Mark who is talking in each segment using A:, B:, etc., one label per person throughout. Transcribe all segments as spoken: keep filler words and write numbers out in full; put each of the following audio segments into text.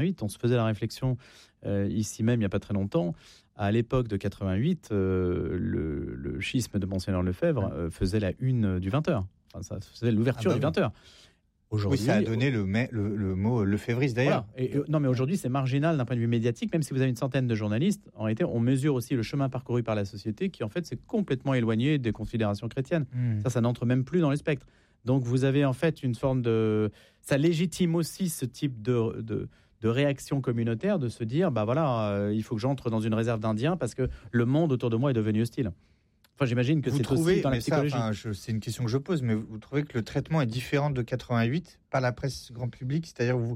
A: On se faisait la réflexion euh, ici même il n'y a pas très longtemps. À l'époque de quatre-vingt-huit, euh, le, le schisme de Monseigneur Lefebvre euh, faisait la une du vingt heures. Enfin, ça faisait l'ouverture ah bah du vingt heures.
B: Aujourd'hui, oui, ça a donné le, le, le mot lefévriste d'ailleurs.
A: Voilà. Et, euh, non, mais aujourd'hui, c'est marginal d'un point de vue médiatique. Même si vous avez une centaine de journalistes, en réalité, on mesure aussi le chemin parcouru par la société qui, en fait, s'est complètement éloigné des considérations chrétiennes. Mmh. Ça, ça n'entre même plus dans les spectres. Donc, vous avez en fait une forme de... Ça légitime aussi ce type de... de de réaction communautaire, de se dire, bah voilà, euh, il faut que j'entre dans une réserve d'Indiens parce que le monde autour de moi est devenu hostile. Enfin, j'imagine que vous c'est trouvez, aussi dans la psychologie.
B: Ça, je, c'est une question que je pose, mais vous trouvez que le traitement est différent de quatre-vingt-huit par la presse grand public, c'est-à-dire vous,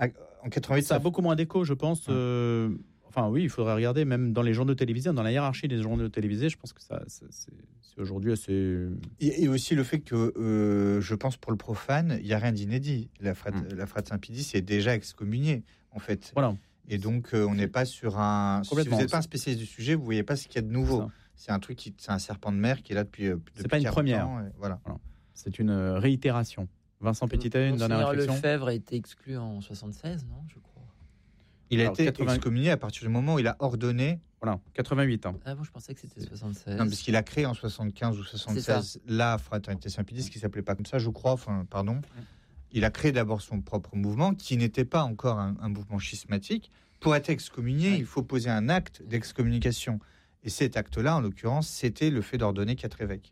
B: en quatre-vingt-huit,
A: ça, ça a beaucoup moins d'écho, je pense. Hum. Euh, enfin, oui, il faudrait regarder même dans les journaux télévisés, dans la hiérarchie des journaux télévisés. Je pense que ça, ça c'est, c'est aujourd'hui assez.
B: Et, et aussi le fait que, euh, je pense pour le profane, il y a rien d'inédit. La frate, hum. la frate Saint-Pédis est déjà excommuniée. En fait.
A: Voilà.
B: Et donc, euh, on n'est pas sur un... Si vous n'êtes pas un spécialiste du sujet, vous ne voyez pas ce qu'il y a de nouveau. C'est, c'est un truc, qui... c'est un serpent de mer qui est là depuis, depuis
A: c'est pas une première.
B: Ans, et voilà.
A: voilà. C'est une réitération. Vincent Petitet, une dernière réflexion.
C: Lefebvre a été exclu en soixante-seize, non, je crois.
B: Il a Alors, été quatre-vingts... excommunié à partir du moment où il a ordonné...
A: Voilà, quatre-vingt-huit ans.
C: Ah bon, je pensais que c'était soixante-seize.
B: Non, parce qu'il a créé en soixante-quinze ou soixante-seize la Fraternité Saint-Pédis, qui ne s'appelait pas comme ça, je crois, enfin, pardon. Mmh. Il a créé d'abord son propre mouvement, qui n'était pas encore un, un mouvement schismatique. Pour être excommunié, oui. il faut poser un acte d'excommunication. Et cet acte-là, en l'occurrence, c'était le fait d'ordonner quatre évêques.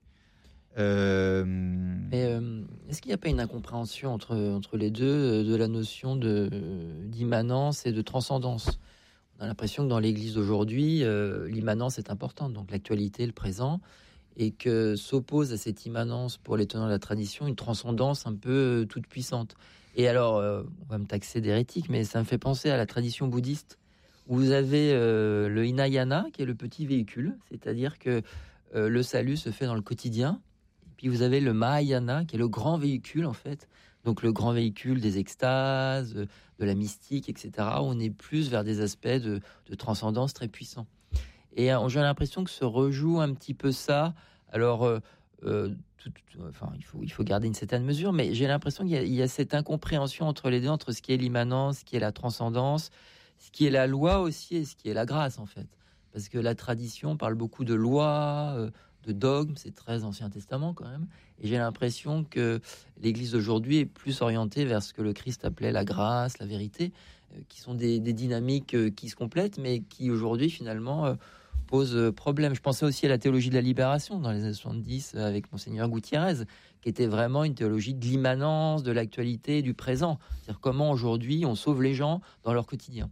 C: Euh... Mais euh, est-ce qu'il n'y a pas une incompréhension entre, entre les deux euh, de la notion de, euh, d'immanence et de transcendance ? On a l'impression que dans l'Église d'aujourd'hui, euh, l'immanence est importante, donc l'actualité, le présent, et que s'oppose à cette immanence pour les tenants de la tradition une transcendance un peu euh, toute puissante. Et alors, euh, on va me taxer d'hérétique, mais ça me fait penser à la tradition bouddhiste, où vous avez euh, le Hinayana, qui est le petit véhicule, c'est-à-dire que euh, le salut se fait dans le quotidien, et puis vous avez le Mahayana, qui est le grand véhicule, en fait, donc le grand véhicule des extases, de la mystique, et cetera, où on est plus vers des aspects de, de transcendance très puissants. Et euh, j'ai l'impression que se rejoue un petit peu ça. Alors, euh, euh, tout, tout, enfin, il faut, il faut garder une certaine mesure, mais j'ai l'impression qu'il y a, il y a cette incompréhension entre les deux, entre ce qui est l'immanence, ce qui est la transcendance, ce qui est la loi aussi et ce qui est la grâce, en fait. Parce que la tradition parle beaucoup de loi, euh, de dogme, c'est très Ancien Testament quand même. Et j'ai l'impression que l'Église d'aujourd'hui est plus orientée vers ce que le Christ appelait la grâce, la vérité, euh, qui sont des, des dynamiques euh, qui se complètent, mais qui aujourd'hui, finalement... Euh, pose problème. Je pensais aussi à la théologie de la libération dans les années soixante-dix avec Monseigneur Gutiérrez, qui était vraiment une théologie de l'immanence, de l'actualité, du présent. C'est-à-dire comment aujourd'hui on sauve les gens dans leur quotidien.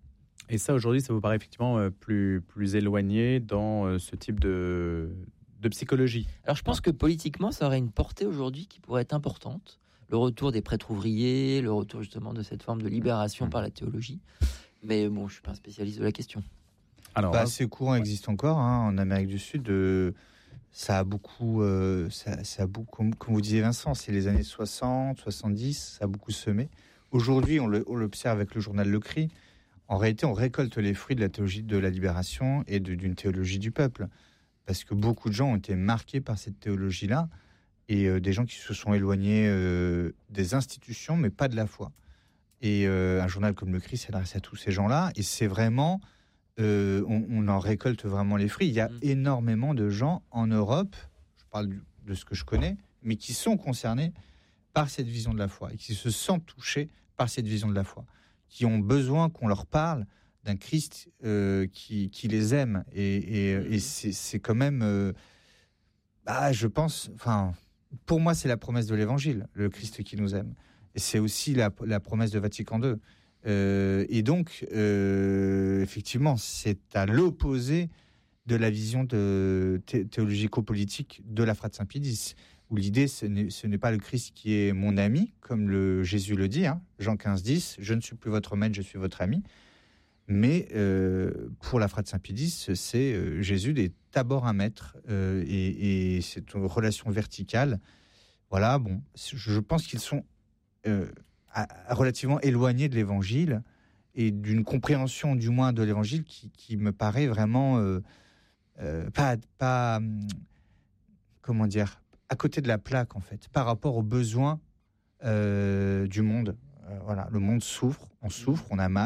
A: Et ça, aujourd'hui, ça vous paraît effectivement plus, plus éloigné dans ce type de, de psychologie ?
C: Alors je pense que politiquement, ça aurait une portée aujourd'hui qui pourrait être importante. Le retour des prêtres ouvriers, le retour justement de cette forme de libération mmh. par la théologie. Mais bon, je ne suis pas un spécialiste de la question.
B: Alors, bah, ces courants ouais. existent encore hein, en Amérique du Sud. Euh, ça a beaucoup, euh, ça, ça a beaucoup, comme, comme vous disiez Vincent, c'est les années soixante, soixante-dix, ça a beaucoup semé. Aujourd'hui, on, le, on l'observe avec le journal Le Cri. En réalité, on récolte les fruits de la théologie de la libération et de, d'une théologie du peuple, parce que beaucoup de gens ont été marqués par cette théologie-là et euh, des gens qui se sont éloignés euh, des institutions, mais pas de la foi. Et euh, un journal comme Le Cri s'adresse à tous ces gens-là, et c'est vraiment Euh, on, on en récolte vraiment les fruits. Il y a mmh. énormément de gens en Europe, je parle du, de ce que je connais, mais qui sont concernés par cette vision de la foi et qui se sentent touchés par cette vision de la foi, qui ont besoin qu'on leur parle d'un Christ euh, qui, qui les aime. Et, et, mmh. et c'est, c'est quand même, euh, bah, je pense, enfin, pour moi, c'est la promesse de l'Évangile, le Christ qui nous aime. Et c'est aussi la, la promesse de Vatican deux. Euh, et donc, euh, effectivement, c'est à l'opposé de la vision de thé- théologico-politique de la Frate Saint-Pédis, où l'idée, ce n'est, ce n'est pas le Christ qui est mon ami, comme le Jésus le dit, hein, Jean quinze dix, je ne suis plus votre maître, je suis votre ami. Mais euh, pour la Frate Saint-Pédis, c'est euh, Jésus est d'abord un maître, euh, et, et c'est une relation verticale. Voilà, bon, je pense qu'ils sont... Euh, relativement éloigné de l'évangile et d'une compréhension du moins de l'évangile qui, qui me paraît vraiment euh, euh, pas, pas comment dire, à côté de la plaque en fait, par rapport aux besoins euh, du monde. voilà, le monde souffre, on souffre, on a mal.